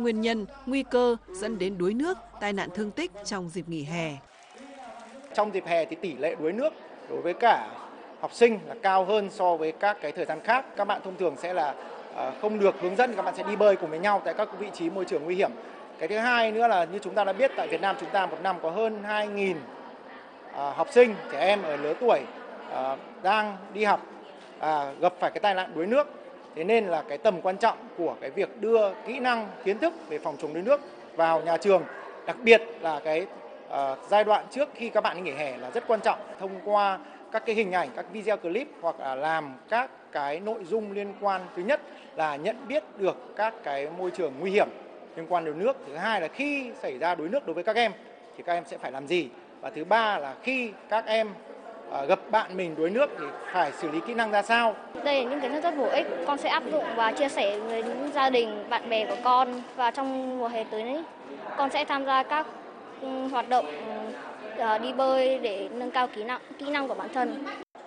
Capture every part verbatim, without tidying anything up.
nguyên nhân, nguy cơ dẫn đến đuối nước, tai nạn thương tích trong dịp nghỉ hè. Trong dịp hè thì tỷ lệ đuối nước đối với cả học sinh là cao hơn so với các cái thời gian khác. Các bạn thông thường sẽ là không được hướng dẫn, các bạn sẽ đi bơi cùng với nhau tại các vị trí môi trường nguy hiểm. Cái thứ hai nữa là như chúng ta đã biết, tại Việt Nam chúng ta một năm có hơn hai nghìn học sinh, trẻ em ở lứa tuổi đang đi học à, gặp phải cái tai nạn đuối nước. Thế nên là cái tầm quan trọng của cái việc đưa kỹ năng, kiến thức về phòng chống đuối nước vào nhà trường, đặc biệt là cái uh, giai đoạn trước khi các bạn đi nghỉ hè là rất quan trọng. Thông qua các cái hình ảnh, các video clip hoặc là làm các cái nội dung liên quan, thứ nhất là nhận biết được các cái môi trường nguy hiểm liên quan đến nước. Thứ hai là khi xảy ra đuối nước đối với các em thì các em sẽ phải làm gì. Và thứ ba là khi các em uh, gặp bạn mình đuối nước thì phải xử lý kỹ năng ra sao. Đây là những kiến thức rất bổ ích, con sẽ áp dụng và chia sẻ với những gia đình, bạn bè của con. Và trong mùa hè tới này, con sẽ tham gia các hoạt động đi bơi để nâng cao kỹ năng, kỹ năng của bản thân.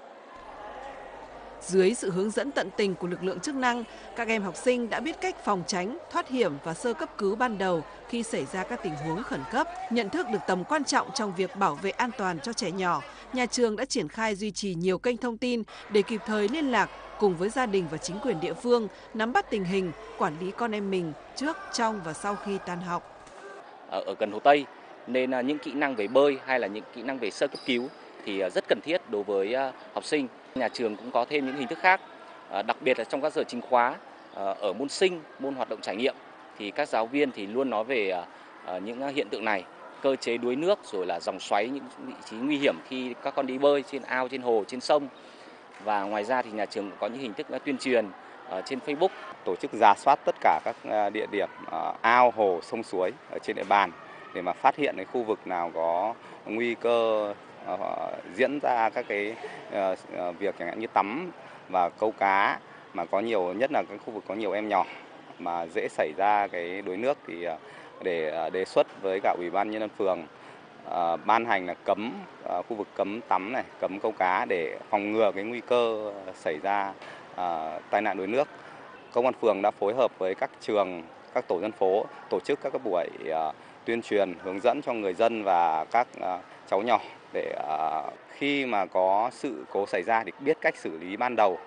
Dưới sự hướng dẫn tận tình của lực lượng chức năng, các em học sinh đã biết cách phòng tránh, thoát hiểm và sơ cấp cứu ban đầu khi xảy ra các tình huống khẩn cấp. Nhận thức được tầm quan trọng trong việc bảo vệ an toàn cho trẻ nhỏ, nhà trường đã triển khai duy trì nhiều kênh thông tin để kịp thời liên lạc cùng với gia đình và chính quyền địa phương, nắm bắt tình hình, quản lý con em mình trước, trong và sau khi tan học. Ở, ở gần Hồ Tây nên những kỹ năng về bơi hay là những kỹ năng về sơ cấp cứu thì rất cần thiết đối với học sinh. Nhà trường cũng có thêm những hình thức khác, đặc biệt là trong các giờ chính khóa, ở môn sinh, môn hoạt động trải nghiệm thì các giáo viên thì luôn nói về những hiện tượng này, cơ chế đuối nước rồi là dòng xoáy, những vị trí nguy hiểm khi các con đi bơi trên ao, trên hồ, trên sông. Và ngoài ra thì nhà trường cũng có những hình thức tuyên truyền trên Facebook. Tổ chức rà soát tất cả các địa điểm ao, hồ, sông suối ở trên địa bàn để mà phát hiện cái khu vực nào có nguy cơ uh, diễn ra các cái uh, uh, việc chẳng hạn như tắm và câu cá, mà có nhiều nhất là các khu vực có nhiều em nhỏ mà dễ xảy ra cái đuối nước thì uh, để uh, đề xuất với cả Ủy ban nhân dân phường uh, ban hành là cấm uh, khu vực cấm tắm này, cấm câu cá để phòng ngừa cái nguy cơ xảy ra uh, tai nạn đuối nước. Công an phường đã phối hợp với các trường, các tổ dân phố tổ chức các buổi uh, tuyên truyền hướng dẫn cho người dân và các uh, cháu nhỏ để uh, khi mà có sự cố xảy ra thì biết cách xử lý ban đầu.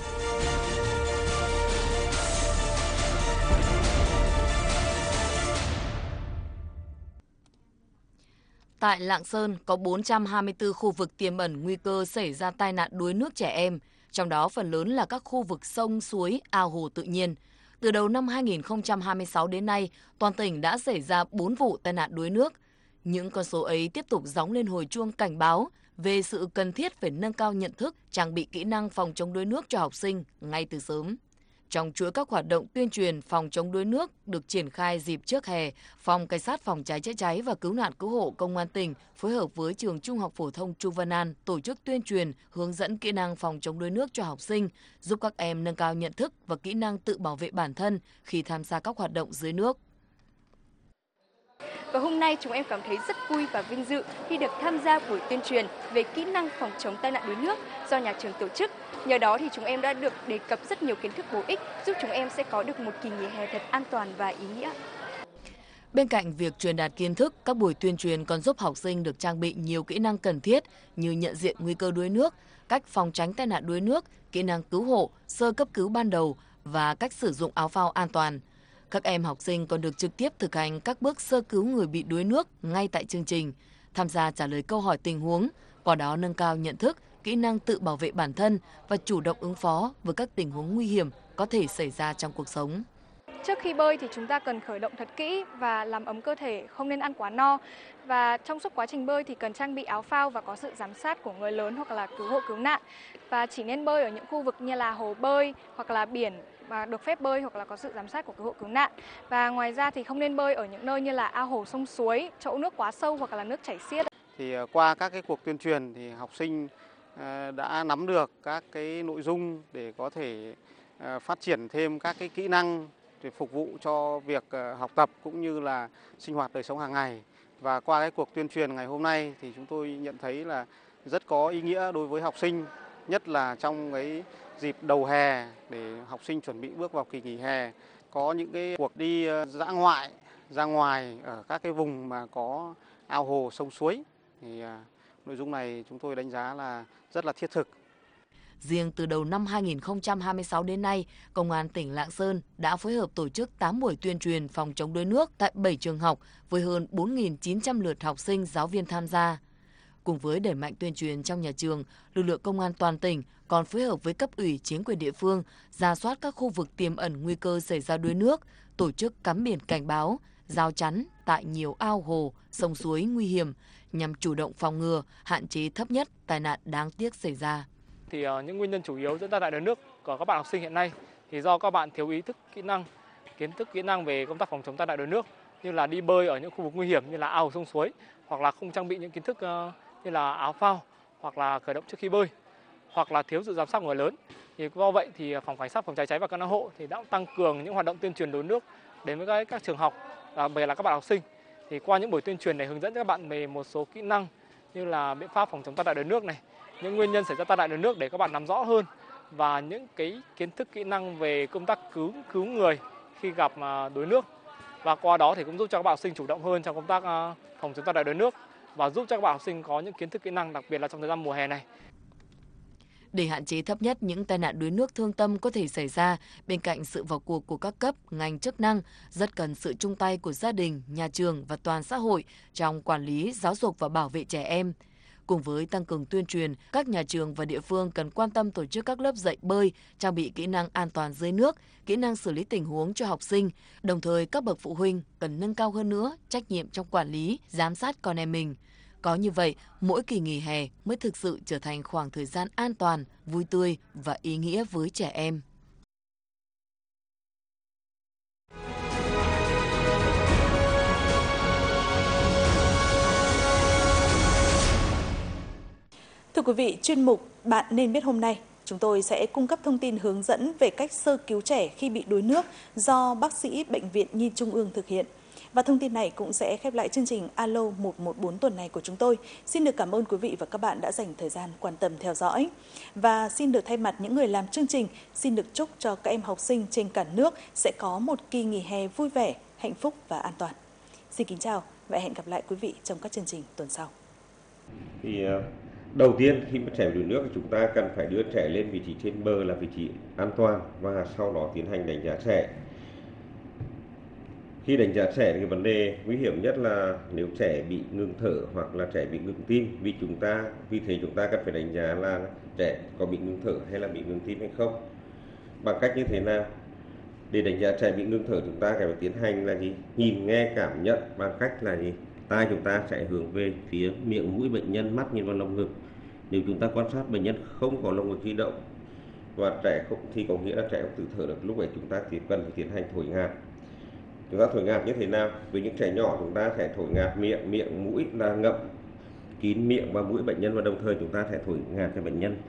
Tại Lạng Sơn có bốn trăm hai mươi tư khu vực tiềm ẩn nguy cơ xảy ra tai nạn đuối nước trẻ em, trong đó phần lớn là các khu vực sông, suối, ao hồ tự nhiên. Từ đầu năm hai nghìn không trăm hai mươi sáu đến nay, toàn tỉnh đã xảy ra bốn vụ tai nạn đuối nước. Những con số ấy tiếp tục gióng lên hồi chuông cảnh báo về sự cần thiết phải nâng cao nhận thức, trang bị kỹ năng phòng chống đuối nước cho học sinh ngay từ sớm. Trong chuỗi các hoạt động tuyên truyền phòng chống đuối nước được triển khai dịp trước hè, Phòng Cảnh sát Phòng cháy chữa cháy và Cứu nạn Cứu hộ Công an tỉnh phối hợp với Trường Trung học phổ thông Chu Văn An tổ chức tuyên truyền, hướng dẫn kỹ năng phòng chống đuối nước cho học sinh, giúp các em nâng cao nhận thức và kỹ năng tự bảo vệ bản thân khi tham gia các hoạt động dưới nước. Và hôm nay chúng em cảm thấy rất vui và vinh dự khi được tham gia buổi tuyên truyền về kỹ năng phòng chống tai nạn đuối nước do nhà trường tổ chức. Nhờ đó thì chúng em đã được đề cập rất nhiều kiến thức bổ ích, giúp chúng em sẽ có được một kỳ nghỉ hè thật an toàn và ý nghĩa. Bên cạnh việc truyền đạt kiến thức, các buổi tuyên truyền còn giúp học sinh được trang bị nhiều kỹ năng cần thiết như nhận diện nguy cơ đuối nước, cách phòng tránh tai nạn đuối nước, kỹ năng cứu hộ, sơ cấp cứu ban đầu và cách sử dụng áo phao an toàn. Các em học sinh còn được trực tiếp thực hành các bước sơ cứu người bị đuối nước ngay tại chương trình, tham gia trả lời câu hỏi tình huống, qua đó nâng cao nhận thức, kỹ năng tự bảo vệ bản thân và chủ động ứng phó với các tình huống nguy hiểm có thể xảy ra trong cuộc sống. Trước khi bơi thì chúng ta cần khởi động thật kỹ và làm ấm cơ thể, không nên ăn quá no. Và trong suốt quá trình bơi thì cần trang bị áo phao và có sự giám sát của người lớn hoặc là cứu hộ cứu nạn. Và chỉ nên bơi ở những khu vực như là hồ bơi hoặc là biển và được phép bơi hoặc là có sự giám sát của cứu hộ cứu nạn. Và ngoài ra thì không nên bơi ở những nơi như là ao hồ sông suối, chỗ nước quá sâu hoặc là nước chảy xiết. Thì qua các cái cuộc tuyên truyền thì học sinh đã nắm được các cái nội dung để có thể phát triển thêm các cái kỹ năng để phục vụ cho việc học tập cũng như là sinh hoạt đời sống hàng ngày. Và qua cái cuộc tuyên truyền ngày hôm nay thì chúng tôi nhận thấy là rất có ý nghĩa đối với học sinh, nhất là trong cái dịp đầu hè để học sinh chuẩn bị bước vào kỳ nghỉ hè. có những cái cuộc đi dã ngoại ra ngoài ở các cái vùng mà có ao hồ sông suối thì nội dung này chúng tôi đánh giá là rất là thiết thực. Riêng từ đầu năm hai nghìn không trăm hai mươi sáu đến nay, Công an tỉnh Lạng Sơn đã phối hợp tổ chức tám buổi tuyên truyền phòng chống đuối nước tại bảy trường học với hơn bốn nghìn chín trăm lượt học sinh, giáo viên tham gia. Cùng với đẩy mạnh tuyên truyền trong nhà trường, lực lượng công an toàn tỉnh còn phối hợp với cấp ủy chính quyền địa phương, rà soát các khu vực tiềm ẩn nguy cơ xảy ra đuối nước, tổ chức cắm biển cảnh báo, rào chắn tại nhiều ao hồ, sông suối nguy hiểm nhằm chủ động phòng ngừa, hạn chế thấp nhất tai nạn đáng tiếc xảy ra. Thì uh, những nguyên nhân chủ yếu dẫn ra tai nạn đuối nước của các bạn học sinh hiện nay thì do các bạn thiếu ý thức, kỹ năng, kiến thức, kỹ năng về công tác phòng chống tai nạn đuối nước, như là đi bơi ở những khu vực nguy hiểm như là ao hồ, sông suối, hoặc là không trang bị những kiến thức uh, như là áo phao, hoặc là khởi động trước khi bơi, hoặc là thiếu sự giám sát của người lớn. Thì do vậy thì phòng cảnh sát phòng cháy cháy và cứu nạn hộ thì đã tăng cường những hoạt động tuyên truyền đuối nước đến với các, các trường học, đặc biệt là các bạn học sinh. Thì qua những buổi tuyên truyền này hướng dẫn các bạn về một số kỹ năng như là biện pháp phòng chống tai nạn đuối nước này, những nguyên nhân xảy ra tai nạn đuối nước để các bạn nắm rõ hơn, và những cái kiến thức, kỹ năng về công tác cứu cứu người khi gặp đuối nước. Và qua đó thì cũng giúp cho các bạn học sinh chủ động hơn trong công tác phòng chống tai nạn đuối nước và giúp cho các bạn học sinh có những kiến thức, kỹ năng, đặc biệt là trong thời gian mùa hè này. Để hạn chế thấp nhất những tai nạn đuối nước thương tâm có thể xảy ra, bên cạnh sự vào cuộc của các cấp, ngành chức năng, rất cần sự chung tay của gia đình, nhà trường và toàn xã hội trong quản lý, giáo dục và bảo vệ trẻ em. Cùng với tăng cường tuyên truyền, các nhà trường và địa phương cần quan tâm tổ chức các lớp dạy bơi, trang bị kỹ năng an toàn dưới nước, kỹ năng xử lý tình huống cho học sinh. Đồng thời, các bậc phụ huynh cần nâng cao hơn nữa trách nhiệm trong quản lý, giám sát con em mình. Có như vậy, mỗi kỳ nghỉ hè mới thực sự trở thành khoảng thời gian an toàn, vui tươi và ý nghĩa với trẻ em. Thưa quý vị, chuyên mục Bạn nên biết hôm nay, chúng tôi sẽ cung cấp thông tin hướng dẫn về cách sơ cứu trẻ khi bị đuối nước do bác sĩ Bệnh viện Nhi Trung ương thực hiện. Và thông tin này cũng sẽ khép lại chương trình Alo một một bốn tuần này của chúng tôi. Xin được cảm ơn quý vị và các bạn đã dành thời gian quan tâm theo dõi. Và xin được thay mặt những người làm chương trình, xin được chúc cho các em học sinh trên cả nước sẽ có một kỳ nghỉ hè vui vẻ, hạnh phúc và an toàn. Xin kính chào và hẹn gặp lại quý vị trong các chương trình tuần sau. Thì đầu tiên khi mà trẻ đuối nước thì chúng ta cần phải đưa trẻ lên vị trí trên bờ là vị trí an toàn và sau đó tiến hành đánh giá trẻ. Khi đánh giá trẻ thì vấn đề nguy hiểm nhất là nếu trẻ bị ngừng thở hoặc là trẻ bị ngừng tim, vì chúng ta vì thế chúng ta cần phải đánh giá là trẻ có bị ngừng thở hay là bị ngừng tim hay không. Bằng cách như thế nào? Để đánh giá trẻ bị ngừng thở chúng ta phải tiến hành là gì? Nhìn, nghe, cảm nhận bằng cách là gì? Tai chúng ta sẽ hướng về phía miệng, mũi bệnh nhân, mắt nhìn vào lồng ngực. Nếu chúng ta quan sát bệnh nhân không có lồng ngực di động và trẻ không thì có nghĩa là trẻ không tự thở được, lúc này chúng ta chỉ cần phải tiến hành thổi ngạt. Chúng ta thổi ngạt như thế nào? Với những trẻ nhỏ chúng ta sẽ thổi ngạt miệng, miệng, mũi là ngậm kín miệng và mũi bệnh nhân, và đồng thời chúng ta sẽ thổi ngạt cho bệnh nhân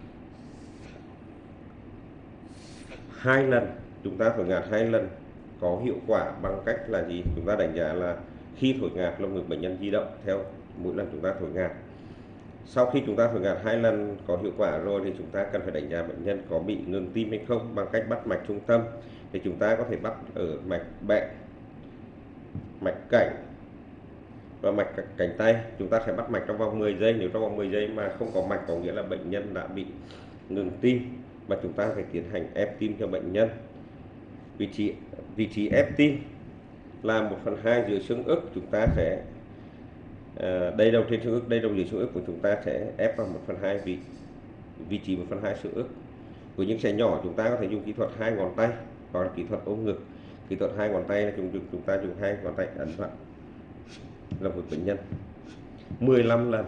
hai lần. Chúng ta thổi ngạt hai lần có hiệu quả bằng cách là gì? Chúng ta đánh giá là khi thổi ngạt lồng ngực bệnh nhân di động theo mỗi lần chúng ta thổi ngạt. Sau khi chúng ta thổi ngạt hai lần có hiệu quả rồi thì chúng ta cần phải đánh giá bệnh nhân có bị ngừng tim hay không bằng cách bắt mạch trung tâm. Thì chúng ta có thể bắt ở mạch bẹn, mạch cảnh và mạch cánh tay. Chúng ta sẽ bắt mạch trong vòng mười giây. Nếu trong vòng mười giây mà không có mạch có nghĩa là bệnh nhân đã bị ngừng tim và chúng ta phải tiến hành ép tim cho bệnh nhân. Vị trí vị trí ép tim là một phần hai dưới xương ức. Chúng ta sẽ à, đây đầu trên xương ức, đây đầu dưới xương ức của chúng ta sẽ ép vào một phần hai vị vị trí một phần hai xương ức. Với những trẻ nhỏ chúng ta có thể dùng kỹ thuật hai ngón tay hoặc là kỹ thuật ôm ngực. Kỹ thuật hai ngón tay là chúng chúng ta dùng hai ngón tay ấn vào lồng ngực bệnh nhân mười lăm lần.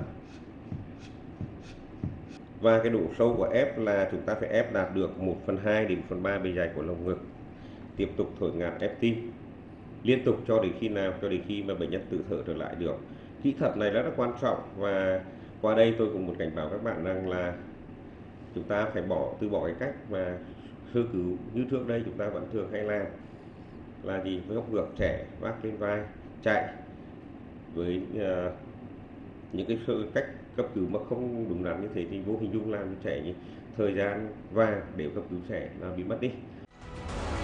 Và cái độ sâu của ép là chúng ta phải ép đạt được một phần hai đến một phần ba bề dày của lồng ngực. Tiếp tục thổi ngạt ép tim liên tục cho đến khi nào? Cho đến khi mà bệnh nhân tự thở trở lại được. Kỹ thuật này rất là quan trọng, và qua đây tôi cũng muốn cảnh báo các bạn rằng là chúng ta phải bỏ từ bỏ cái cách mà sơ cứu như trước đây chúng ta vẫn thường hay làm là gì? Với góc ngược trẻ vác lên vai chạy, với uh, những cái sơ cách cấp cứu mà không đúng đắn như thế thì vô hình dung làm cho trẻ như thời gian vàng để cấp cứu trẻ là bị mất đi.